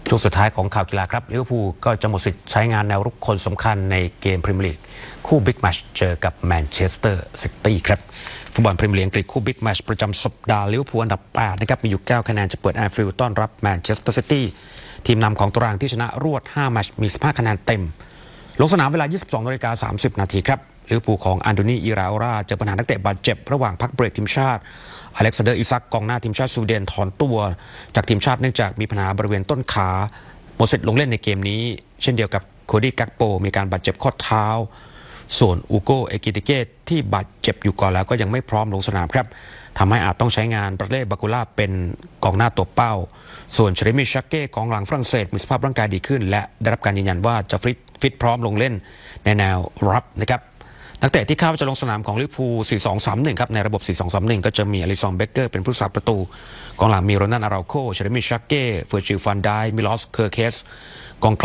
ช่วงสุดท้ายของข่าวกีฬาครับลิเวอร์พูลก็จะหมดสิทธิ์ใช้งานแนวรุกคนสำคัญในเกมพรีเมียร์ลีกคู่บิ๊กแมตช์เจอกับแมนเชสเตอร์ซิตี้ครับฟุตบอลพรีเมียร์ลีกอังกฤษคู่บิ๊กแมตช์ประจำสัปดาห์ลิเวอร์พูลอันดับ8นะครับมีอยู่9คะแนนจะเปิดแอนฟิลด์ต้อนรับแมนเชสเตอร์ซิตี้ทีมนำของตารางที่ชนะรวด5แมตช์มี15คะแนนเต็มลงสนามเวลา 22:30 นาทีครับลิเวอร์พูลของอันโดนีอิราโอราเจอปัญหานักเตะบาดเจ็บระหว่างพักเบรกทีมชาติอเล็กซานเดอร์อิซักกองหน้าทีมชาติสวีเดนถอนตัวจากทีมชาติเนื่องจากมีปัญหาบริเวณต้นขาหมดสิทธิ์ลงเล่นในเกมนี้เช่นเดียวกับโคดี้กักโปมีการบาดเจ็บข้อเท้าส่วนอูโกเอกิติเกตที่บาดเจ็บอยู่ก่อนแล้วก็ยังไม่พร้อมลงสนามครับทำให้อาจต้องใช้งานบราเล่บากูล่าเป็นกองหน้าตัวเป้าส่วนเชเรมิชักเก้กองหลังฝรั่งเศสมีสภาพร่างกายดีขึ้นและได้รับการยืนยันว่าจะฟิตพร้อมลงเล่นในแนวรับนะครับนักเตะที่คาดว่าจะลงสนามของลิเวอร์พูล 4-2-3-1 ครับในระบบ 4-2-3-1 ก็จะมีอลิซองเบเกอร์เป็นผู้รักษาประตูกองหลังมีโรนัลอาราโคเชเรมิชักเก้เฟอร์จิลฟันไดมิลอสเคอร์เคสกองกลาง